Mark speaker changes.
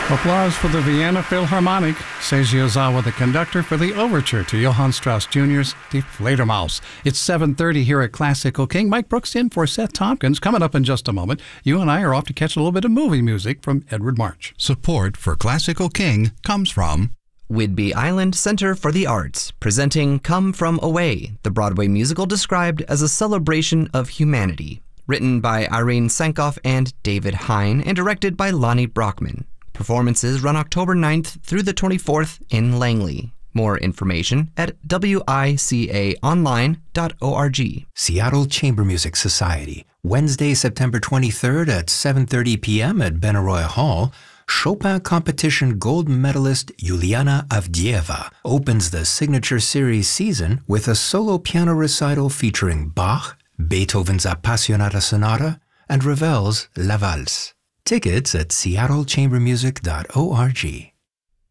Speaker 1: Applause for the Vienna Philharmonic. Seiji Ozawa, the conductor, for the overture to Johann Strauss Jr.'s Die Fledermaus. It's 7:30 here at Classical King. Mike Brooks in for Seth Tompkins. Coming up in just a moment, you and I are off to catch a little bit of movie music from Edward March.
Speaker 2: Support for Classical King comes from
Speaker 3: Whidbey Island Center for the Arts, presenting Come From Away, the Broadway musical described as a celebration of humanity. Written by Irene Sankoff and David Hine, and directed by Lonnie Brockman. Performances run October 9th through the 24th in Langley. More information at wicaonline.org.
Speaker 4: Seattle Chamber Music Society. Wednesday, September 23rd at 7:30 p.m. at Benaroya Hall, Chopin competition gold medalist Yuliana Avdieva opens the Signature Series season with a solo piano recital featuring Bach, Beethoven's Appassionata Sonata, and Ravel's La Valse. Tickets at seattlechambermusic.org.